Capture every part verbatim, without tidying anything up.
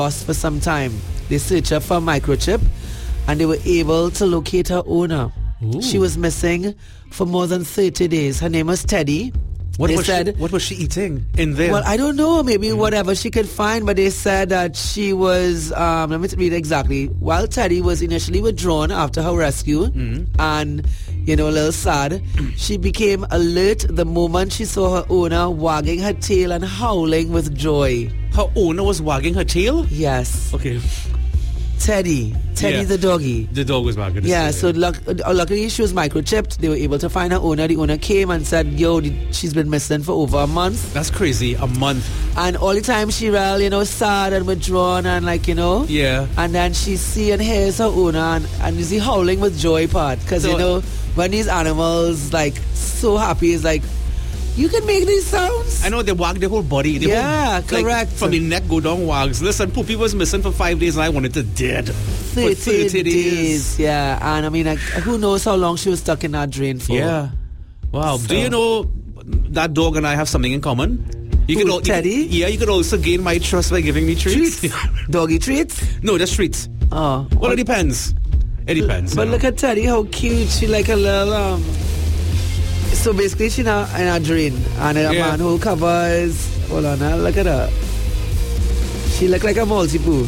lost for some time. They searched her for a microchip and they were able to locate her owner. Ooh. She was missing for more than thirty days. Her name was Teddy. What they was said, she, what was she eating in there? Well, I don't know. Maybe mm. whatever she could find. But they said that she was, um, let me read exactly. While Teddy was initially withdrawn after her rescue mm. and, you know, a little sad, she became alert the moment she saw her owner wagging her tail and howling with joy. Her owner was wagging her tail? Yes. Okay. Teddy. Teddy yeah. the doggy. The dog was wagging. Yeah, so luck, uh, luckily she was microchipped. They were able to find her owner. The owner came and said, yo, she's been missing for over a month. That's crazy. A month. And all the time she real, you know, sad and withdrawn and like, you know. Yeah. And then she see and hears her owner and, and you see howling with joy part. Because, so, you know, when these animals like so happy, it's like, you can make these sounds. I know, they wag their whole body. They yeah, whole, correct. Like, from the neck go down wags. Listen, Poopy was missing for five days and I wanted to dead. thirty, thirty days. days. Yeah, and I mean, like, who knows how long she was stuck in that drain for. Yeah. Wow. So. Do you know that dog and I have something in common? You Who, could al- Teddy? You could, yeah, you could also gain my trust by giving me treats. Treats? Doggy treats? No, just treats. Oh. Well, well it depends. It depends. But you know. look at Teddy, how cute. She like a little... Um, so basically she now in a drain and a yeah. man who covers, hold on now, look at her. She look like a multi-poo.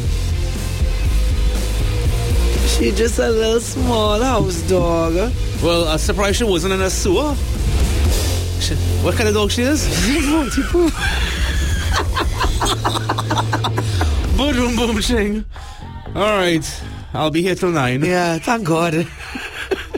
She just a little small house dog. Well, I'm surprised she wasn't in a sewer. She, what kind of dog she is? Multi-poo. Boom, boom, ching. All right, I'll be here till nine. Yeah, thank God.